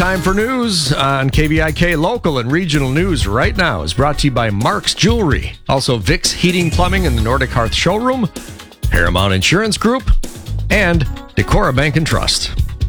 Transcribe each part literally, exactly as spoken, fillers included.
time for news on K V I K. Local and regional news right now is brought to you by Mark's Jewelry. Also, Vic's Heating, Plumbing, and the Nordic Hearth Showroom, Paramount Insurance Group, and Decorah Bank and Trust.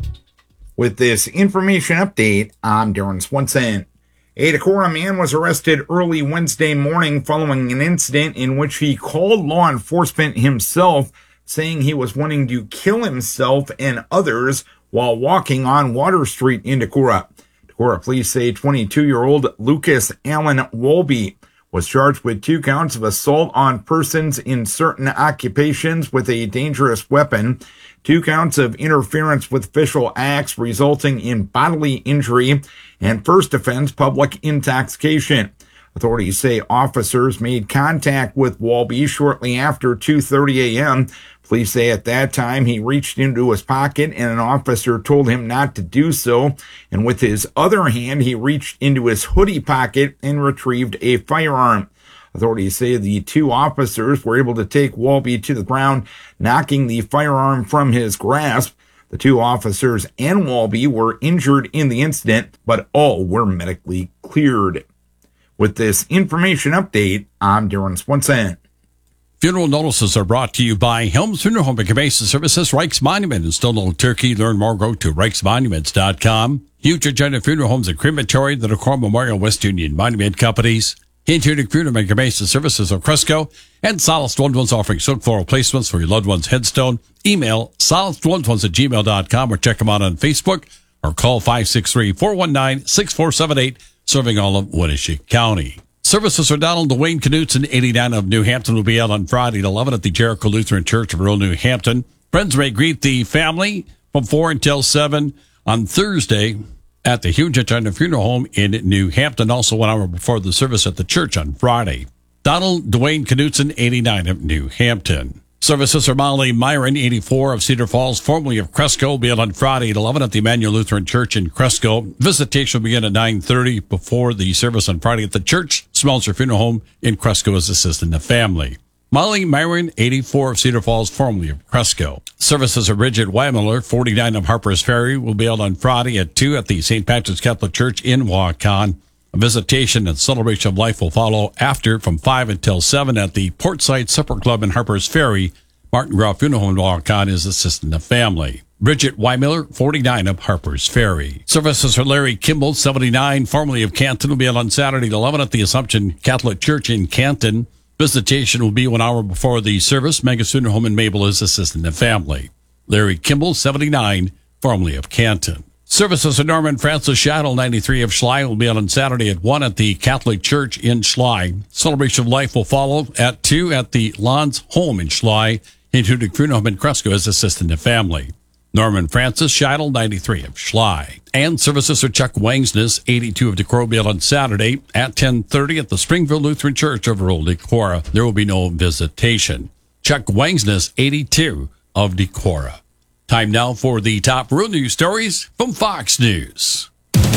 With this information update, I'm Darren Swenson. A Decorah man was arrested early Wednesday morning following an incident in which he called law enforcement himself, saying he was wanting to kill himself and others while walking on Water Street in Decorah. Decorah police say twenty-two-year-old Lucas Allen Wolby was charged with two counts of assault on persons in certain occupations with a dangerous weapon, two counts of interference with official acts resulting in bodily injury, and first offense public intoxication. Authorities say officers made contact with Wolby shortly after two thirty a.m. Police say at that time he reached into his pocket and an officer told him not to do so. And with his other hand, he reached into his hoodie pocket and retrieved a firearm. Authorities say the two officers were able to take Wolby to the ground, knocking the firearm from his grasp. The two officers and Wolby were injured in the incident, but all were medically cleared. With this information update, I'm Darren Swenson. Funeral notices are brought to you by Helms Funeral Home and Cremation Services, Reichs Monument in Stonewall, Turkey. Learn more, go to reichs monuments dot com. Huge Agenda Funeral Homes and Crematory, the Decorah Memorial West Union Monument Companies, Hinton Funeral and Cremation Services of Cresco, and Solace Loved Ones offering silk floral placements for your loved one's headstone. Email solace loved ones at gmail dot com or check them out on Facebook or call five six three, four one nine, six four seven eight, serving all of Winnebago County. Services for Donald Dwayne Knutson, eighty-nine of New Hampton, will be out on Friday at eleven at the Jericho Lutheran Church of rural New Hampton. Friends may greet the family from four until seven on Thursday at the Huge Agenda Funeral Home in New Hampton, also one hour before the service at the church on Friday. Donald Dwayne Knutson, eighty-nine of New Hampton. Services for Molly Myron, eighty-four of Cedar Falls, formerly of Cresco, will be out on Friday at eleven at the Emmanuel Lutheran Church in Cresco. Visitation will begin at nine thirty before the service on Friday at the church. Smeltzer Funeral Home in Cresco is assisting the family. Molly Myron, eighty-four of Cedar Falls, formerly of Cresco. Services of Bridget Weimiller, forty-nine of Harper's Ferry, will be held on Friday at two at the Saint Patrick's Catholic Church in Waukon. A visitation and celebration of life will follow after from five until seven at the Portside Supper Club in Harper's Ferry. Martin Groff Funeral Home in Waukon is assisting the family. Bridget Weimiller, forty-nine of Harper's Ferry. Services for Larry Kimball, seventy-nine, formerly of Canton, will be held on Saturday at eleven at the Assumption Catholic Church in Canton. Visitation will be one hour before the service. Mega Funeral Home in Mabel is assisting the family. Larry Kimball, seventy-nine, formerly of Canton. Services of Norman Francis Shaddle, ninety-three of Schley, will be on Saturday at one at the Catholic Church in Schley. Celebration of Life will follow at two at the Lons Home in Schley. Hinton Funeral Home in Cresco is assisting the family. Norman Francis Shaddle, ninety-three of Schley. And services for Chuck Wangsness, eighty-two of Decorah, will be on Saturday at ten thirty at the Springville Lutheran Church of rural Decorah. There will be no visitation. Chuck Wangsness, eighty-two of Decorah. Time now for the top rural news stories from Fox News.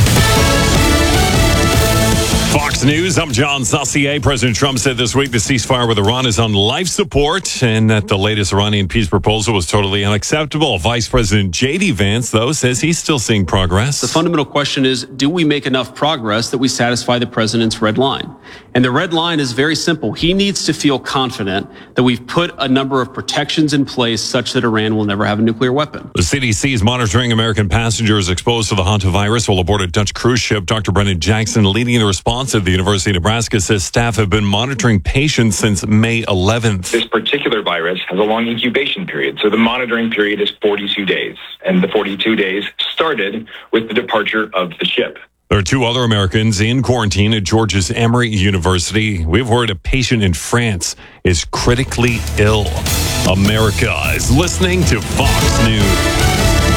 Fox News, I'm John Saucier. President Trump said this week the ceasefire with Iran is on life support and that the latest Iranian peace proposal was totally unacceptable. Vice President J D. Vance, though, says he's still seeing progress. The fundamental question is, do we make enough progress that we satisfy the president's red line? And the red line is very simple. He needs to feel confident that we've put a number of protections in place such that Iran will never have a nuclear weapon. The C D C is monitoring American passengers exposed to the hantavirus while aboard a Dutch cruise ship. Doctor Brendan Jackson, leading the response at the University of Nebraska, says staff have been monitoring patients since May eleventh. This particular virus has a long incubation period, so the monitoring period is forty-two days, and the forty-two days started with the departure of the ship. There are two other Americans in quarantine at Georgia's Emory University. We've heard a patient in France is critically ill. America is listening to Fox News.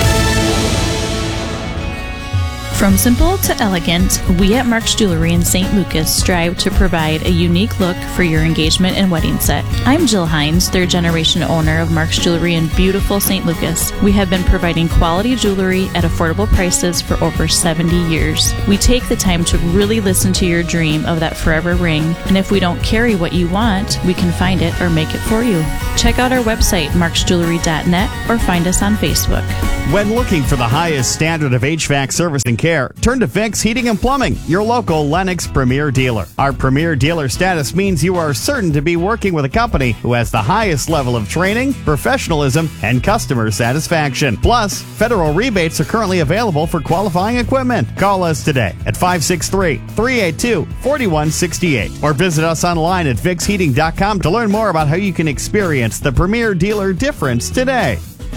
From simple to elegant, we at Mark's Jewelry in Saint Lucas strive to provide a unique look for your engagement and wedding set. I'm Jill Hines, third generation owner of Mark's Jewelry in beautiful Saint Lucas. We have been providing quality jewelry at affordable prices for over seventy years. We take the time to really listen to your dream of that forever ring, and if we don't carry what you want, we can find it or make it for you. Check out our website, marks jewelry dot net, or find us on Facebook. When looking for the highest standard of H V A C service and care, care, turn to Vicks Heating and Plumbing, your local Lennox Premier dealer. Our Premier dealer status means you are certain to be working with a company who has the highest level of training, professionalism, and customer satisfaction. Plus, federal rebates are currently available for qualifying equipment. Call us today at five six three, three eight two, four one six eight or visit us online at vicks heating dot com to learn more about how you can experience the Premier dealer difference today.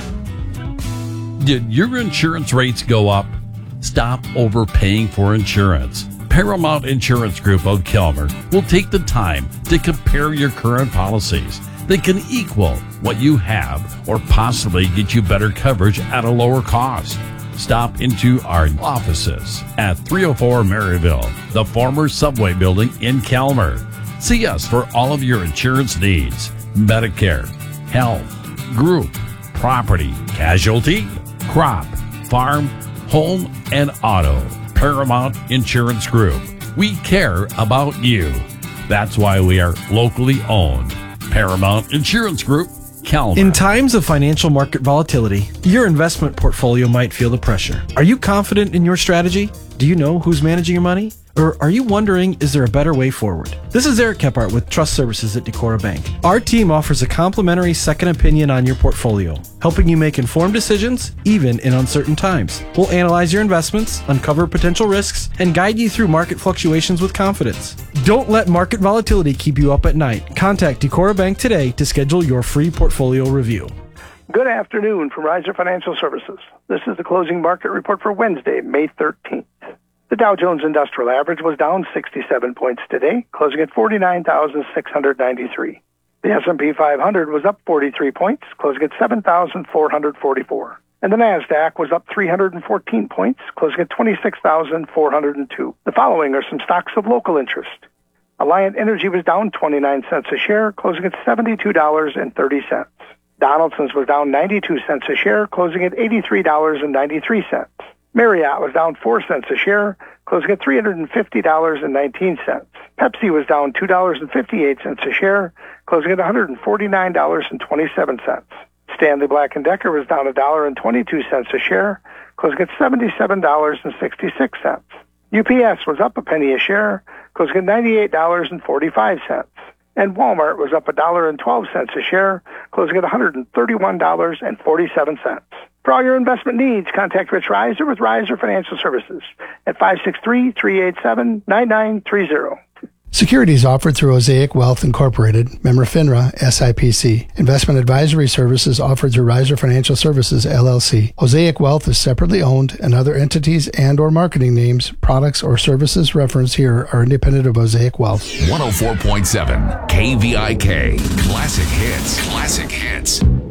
Did your insurance rates go up? Stop overpaying for insurance. Paramount Insurance Group of Kelmer will take the time to compare your current policies. They can equal what you have or possibly get you better coverage at a lower cost. Stop into our offices at three oh four Maryville, the former Subway building in Kelmer. See us for all of your insurance needs. Medicare, health, group, property, casualty, crop, farm, home, and auto. Paramount Insurance Group. We care about you. That's why we are locally owned. Paramount Insurance Group, Kelmer. In times of financial market volatility, your investment portfolio might feel the pressure. Are you confident in your strategy? Do you know who's managing your money? Or are you wondering, is there a better way forward? This is Eric Kephart with Trust Services at Decorah Bank. Our team offers a complimentary second opinion on your portfolio, helping you make informed decisions even in uncertain times. We'll analyze your investments, uncover potential risks, and guide you through market fluctuations with confidence. Don't let market volatility keep you up at night. Contact Decorah Bank today to schedule your free portfolio review. Good afternoon from Riser Financial Services. This is the closing market report for Wednesday, May thirteenth. The Dow Jones Industrial Average was down sixty-seven points today, closing at forty-nine thousand six hundred ninety-three. The S and P five hundred was up forty-three points, closing at seven thousand four hundred forty-four. And the NASDAQ was up three hundred fourteen points, closing at twenty-six thousand four hundred two. The following are some stocks of local interest. Alliant Energy was down twenty-nine cents a share, closing at seventy-two dollars and thirty cents. Donaldson's was down ninety-two cents a share, closing at eighty-three dollars and ninety-three cents. Marriott was down four cents a share, closing at three hundred fifty dollars and nineteen cents. Pepsi was down two dollars and fifty-eight cents a share, closing at one hundred forty-nine dollars and twenty-seven cents. Stanley Black and Decker was down one dollar and twenty-two cents a share, closing at seventy-seven dollars and sixty-six cents. U P S was up a penny a share, closing at ninety-eight dollars and forty-five cents. And Walmart was up one dollar and twelve cents a share, closing at one hundred thirty-one dollars and forty-seven cents. For all your investment needs, contact Rich Riser with Riser Financial Services at five six three, three eight seven, nine nine three zero. Securities offered through Osaic Wealth Incorporated, member FINRA, S I P C. Investment advisory services offered through Riser Financial Services, L L C. Osaic Wealth is separately owned, and other entities and or marketing names, products, or services referenced here are independent of Osaic Wealth. one oh four point seven K V I K. Classic Hits. Classic Hits.